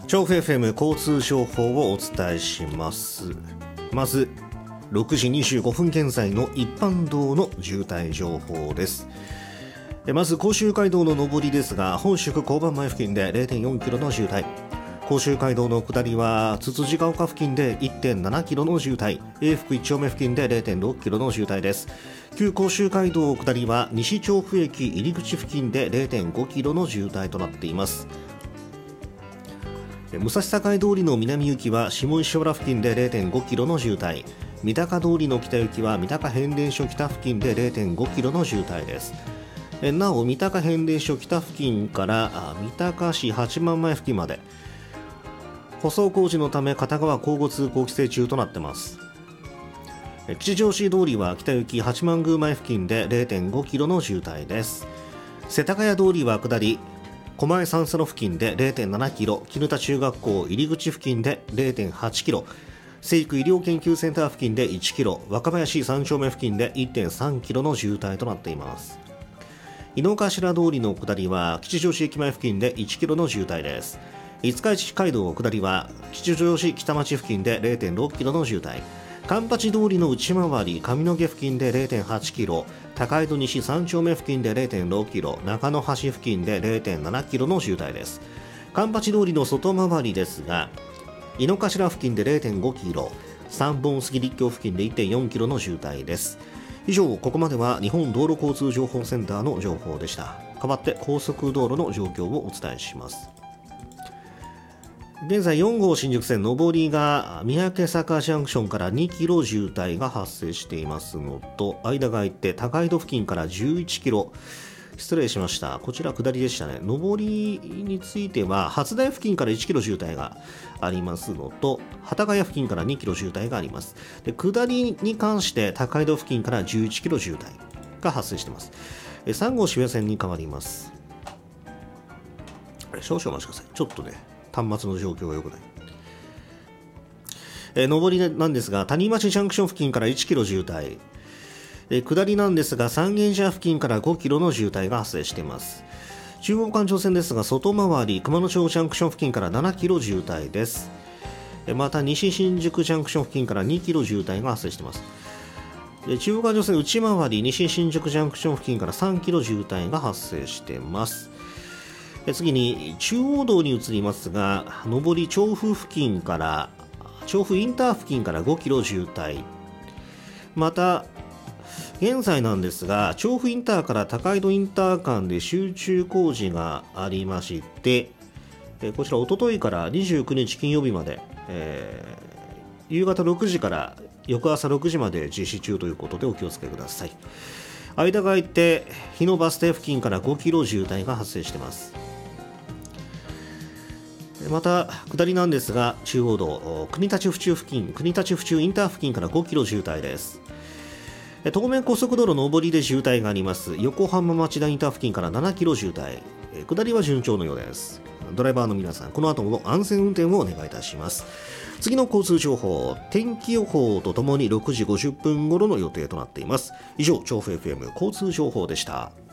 調布 FM 交通情報をお伝えします。まず6時25分現在の一般道の渋滞情報です。まず甲州街道の上りですが、本宿交番前付近で 0.4 キロの渋滞、甲州街道の下りはつつじが丘付近で 1.7 キロの渋滞、永福1丁目付近で 0.6 キロの渋滞です。旧甲州街道下りは西調布駅入り口付近で 0.5 キロの渋滞となっています。武蔵境通りの南行きは下石原付近で 0.5 キロの渋滞、三鷹通りの北行きは三鷹変電所北付近で 0.5 キロの渋滞です。なお三鷹変電所北付近から三鷹市八幡前付近まで舗装工事のため片側交互通行規制中となっています。吉祥寺通りは北行き八幡宮前付近で 0.5 キロの渋滞です。世田谷通りは下り狛江三差路付近で 0.7 キロ、絹田中学校入り口付近で 0.8 キロ、生育医療研究センター付近で1キロ、若林三丁目付近で 1.3 キロの渋滞となっています。井の頭通りの下りは吉祥寺駅前付近で1キロの渋滞です。五日市街道下りは吉祥寺北町付近で 0.6 キロの渋滞、環八通りの内回り上野毛付近で 0.8 キロ、高井戸西三丁目付近で 0.6 キロ、中野橋付近で 0.7 キロの渋滞です。環八通りの外回りですが井の頭付近で 0.5 キロ、三本杉立教付近で 1.4 キロの渋滞です。以上、ここまでは日本道路交通情報センターの情報でした。代わって高速道路の状況をお伝えします。現在4号新宿線上りが三宅坂ジャンクションから2キロ渋滞が発生していますのと、間が空いて高井戸付近から11キロ、失礼しました、こちら下りでしたね。上りについては初台付近から1キロ渋滞がありますのと、幡ヶ谷付近から2キロ渋滞があります。で下りに関して高井戸付近から11キロ渋滞が発生しています。3号渋谷線に変わります。少々お待ちください。ちょっとね端末の状況が良くない。上りなんですが谷町ジャンクション付近から1キロ渋滞、下りなんですが三軒茶屋付近から5キロの渋滞が発生しています。中央環状線ですが外回り熊野町ジャンクション付近から7キロ渋滞です。また西新宿ジャンクション付近から2キロ渋滞が発生しています。中央環状線内回り西新宿ジャンクション付近から3キロ渋滞が発生しています。次に中央道に移りますが、上り調布付近から調布インター付近から5キロ渋滞、また現在なんですが調布インターから高井戸インター間で集中工事がありまして、こちらおとといから29日金曜日まで、夕方6時から翌朝6時まで実施中ということでお気をつけください。間が空いて日野バス停付近から5キロ渋滞が発生しています。また下りなんですが中央道国立府中付近国立府中インター付近から5キロ渋滞です。東名高速道路上りで渋滞があります横浜町田インター付近から7キロ渋滞、下りは順調のようです。ドライバーの皆さんこの後も安全運転をお願いいたします。次の交通情報、天気予報とともに6時50分頃の予定となっています。以上調布 FM 交通情報でした。